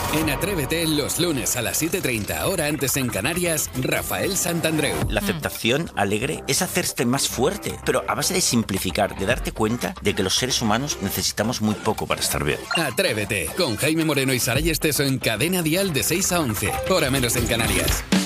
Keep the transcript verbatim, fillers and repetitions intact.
En Atrévete, los lunes a las siete y treinta, hora antes en Canarias, Rafael Santandreu. La aceptación alegre es hacerte más fuerte, pero a base de simplificar, de darte cuenta de que los seres humanos necesitamos muy poco para estar bien. Atrévete, con Jaime Moreno y Saray Esteso en Cadena Dial de seis a once, hora menos en Canarias.